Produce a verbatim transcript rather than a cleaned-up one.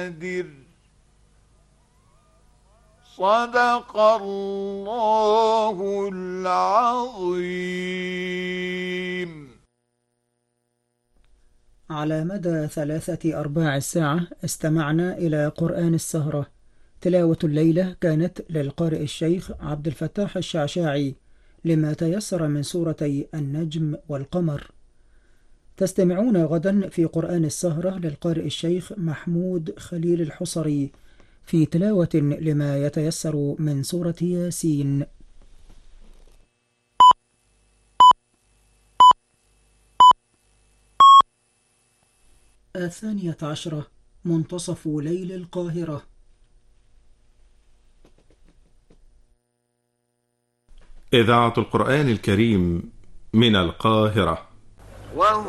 صدق الله العظيم. على مدى ثلاثة أرباع الساعة استمعنا إلى قرآن السهرة. تلاوة الليلة كانت للقارئ الشيخ عبد الفتاح الشعشاعي لما تيسر من سورتي النجم والقمر. تستمعون غدا في قرآن السهرة للقارئ الشيخ محمود خليل الحصري في تلاوة لما يتيسر من سورة ياسين. الثانية عشرة، منتصف ليل القاهرة. إذاعة القرآن الكريم من القاهرة.